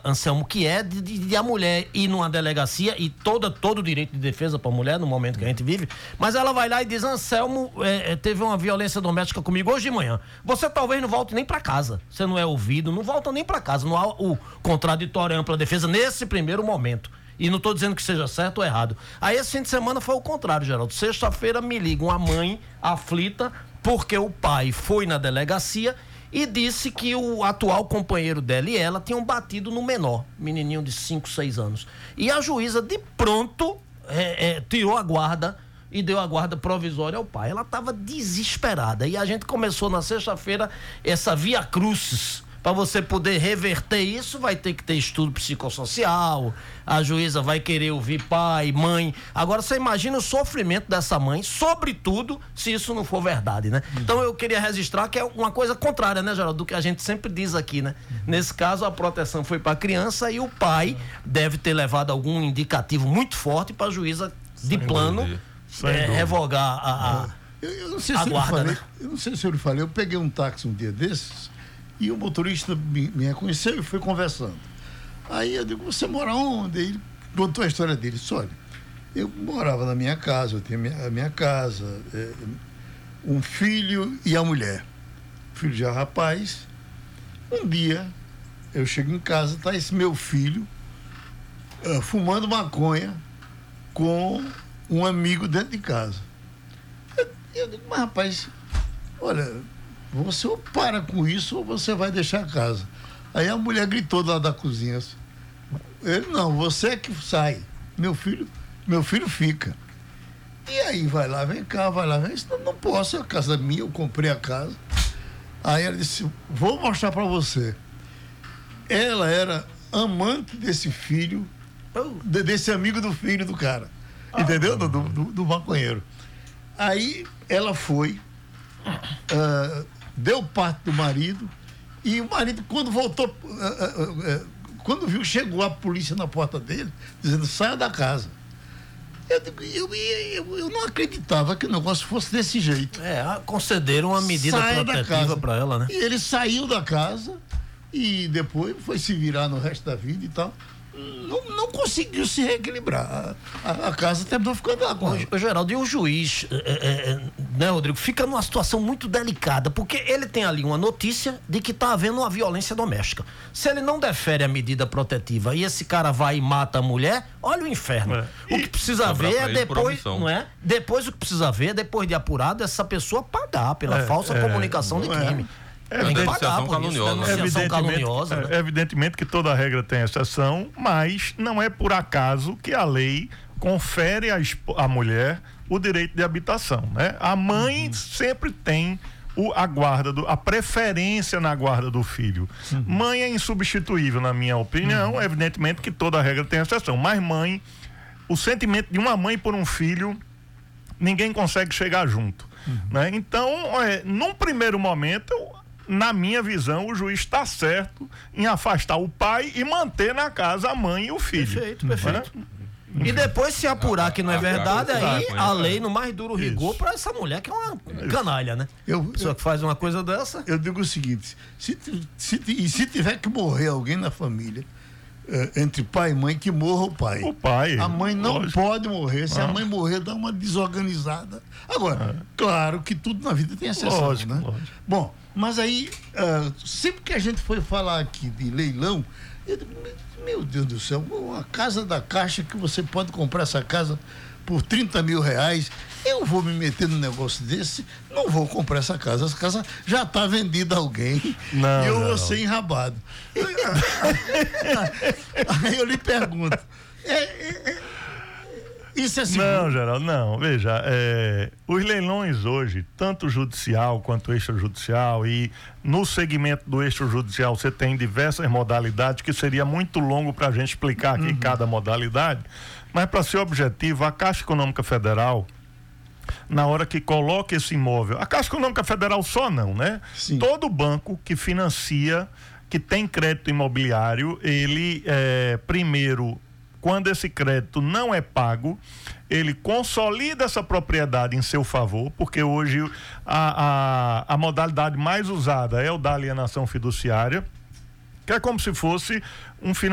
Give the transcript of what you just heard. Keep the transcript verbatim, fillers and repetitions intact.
Anselmo, que é de, de, de a mulher ir numa delegacia e toda, todo o direito de defesa para a mulher no momento que a gente vive, mas ela vai lá e diz: Anselmo, é, teve uma violência doméstica comigo hoje de manhã. Você talvez não volte nem para casa. Você não é ouvido, não volta nem para casa. Não há o contraditório ampla defesa nesse primeiro momento. E não estou dizendo que seja certo ou errado. Aí esse fim de semana foi o contrário, Geraldo. Sexta-feira me liga uma mãe aflita porque o pai foi na delegacia e disse que o atual companheiro dela e ela tinham batido no menor, menininho de cinco, seis anos. E a juíza de pronto é, é, tirou a guarda e deu a guarda provisória ao pai. Ela estava desesperada e a gente começou na sexta-feira essa via crucis. Para você poder reverter isso, vai ter que ter estudo psicossocial, a juíza vai querer ouvir pai, mãe. Agora, você imagina o sofrimento dessa mãe, sobretudo se isso não for verdade, né? Uhum. Então, eu queria registrar que é uma coisa contrária, né, Geraldo, do que a gente sempre diz aqui, né? Uhum. Nesse caso, a proteção foi para a criança e o pai uhum. deve ter levado algum indicativo muito forte para a juíza de Sem plano é, revogar a, a, eu, eu não sei a se guarda, eu falei, né? Eu não sei se eu lhe falei, eu peguei um táxi um dia desses e o motorista me, me reconheceu e foi conversando. Aí eu digo: você mora onde? Ele contou a história dele. Disse: olha, eu morava na minha casa, eu tinha minha, a minha casa, é, um filho e a mulher. Filho já rapaz. Um dia eu chego em casa, tá esse meu filho uh, fumando maconha com um amigo dentro de casa. Eu, eu digo: mas rapaz, olha, você ou para com isso ou você vai deixar a casa. Aí a mulher gritou lá da cozinha: ele: não, você é que sai, meu filho, meu filho fica. E aí vai lá, vem cá, vai lá, vem. Não, não posso, é a casa minha, eu comprei a casa. Aí ela disse: vou mostrar para você. Ela era amante desse filho, desse amigo do filho do cara, entendeu? Do, do, do maconheiro. Aí ela foi, uh, deu parte do marido, e o marido, quando voltou, uh, uh, uh, quando viu, chegou a polícia na porta dele, dizendo: saia da casa. Eu, eu, eu, eu não acreditava que o negócio fosse desse jeito. É, concederam uma medida Saia protetiva para ela, né? E ele saiu da casa e depois foi se virar no resto da vida e tal. Não, não conseguiu se reequilibrar. A, a, a casa terminou ficando água. O Geraldo, e o juiz, é, é, né, Rodrigo, fica numa situação muito delicada, porque ele tem ali uma notícia de que está havendo uma violência doméstica. Se ele não defere a medida protetiva e esse cara vai e mata a mulher, olha o inferno. É. O que precisa ver é depois, não é? Depois o que precisa ver é, depois de apurado, essa pessoa pagar pela é, falsa é, comunicação de crime. É. É denunciação caluniosa. Evidentemente, caluniosa, né? É, evidentemente que toda regra tem exceção, mas não é por acaso que a lei confere à, à mulher o direito de habitação, né? A mãe uhum. sempre tem o, a guarda, do, a preferência na guarda do filho. Uhum. Mãe é insubstituível, na minha opinião. Uhum. Evidentemente que toda regra tem exceção, mas mãe, o sentimento de uma mãe por um filho, ninguém consegue chegar junto, uhum. né? Então, é, num primeiro momento, na minha visão, o juiz está certo em afastar o pai e manter na casa a mãe e o filho. Perfeito, perfeito. É? E depois, se apurar que não é verdade, aí a lei no mais duro rigor para essa mulher que é uma canalha, né? Eu, pessoa eu, que faz uma coisa dessa. Eu digo o seguinte: se, se, e se tiver que morrer alguém na família, é, entre pai e mãe, que morra o pai. O pai. A mãe não lógico. pode morrer. Se ah. a mãe morrer, dá uma desorganizada. Agora, ah. claro que tudo na vida tem exceção, lógico, né? Lógico. Bom, mas aí, uh, sempre que a gente foi falar aqui de leilão, eu digo: meu Deus do céu, uma casa da Caixa que você pode comprar essa casa por trinta mil reais, eu vou me meter num negócio desse? Não vou comprar essa casa, essa casa já está vendida a alguém não, e eu não. vou ser enrabado. Aí eu lhe pergunto, é, é, é, isso é seguro? Não, Geraldo, não. Veja, é, os leilões hoje, tanto judicial quanto extrajudicial, e no segmento do extrajudicial você tem diversas modalidades que seria muito longo para a gente explicar aqui uhum. cada modalidade, mas para ser objetivo, a Caixa Econômica Federal, na hora que coloca esse imóvel, a Caixa Econômica Federal só não, né? Sim. Todo banco que financia, que tem crédito imobiliário, ele é, primeiro, quando esse crédito não é pago, ele consolida essa propriedade em seu favor, porque hoje a, a, a modalidade mais usada é o da alienação fiduciária, que é como se fosse um financiamento